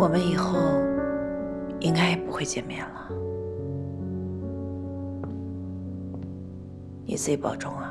我们以后应该也不会见面了。你自己保重啊。